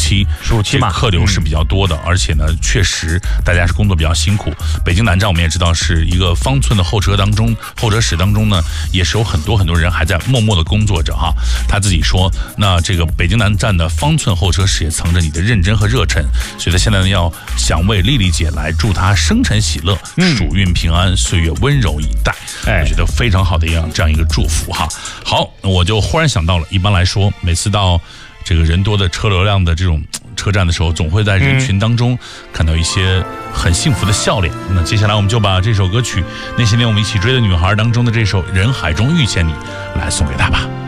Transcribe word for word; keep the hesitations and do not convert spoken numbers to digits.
期， 暑期嘛， 客流是比较多的，嗯、而且呢，确实大家是工作比较辛苦。北京南站我们也知道是一个方寸的候车当中，候车室当中呢，也是有很多很多人还在默默的工作着哈。他自己说，那这个北京南站的方寸候车室也藏着你的认真和热忱，所以他现在呢要想为丽丽姐来祝她生辰喜乐，嗯、暑运平安，岁月温柔以待。哎，我觉得非常好的一样这样一个祝福哈。好，我就忽然想到了，一般来说，每次到这个人多的车流量的这种车站的时候，总会在人群当中看到一些很幸福的笑脸。那接下来我们就把这首歌曲《那些年我们一起追的女孩》当中的这首《人海中遇见你》来送给她吧。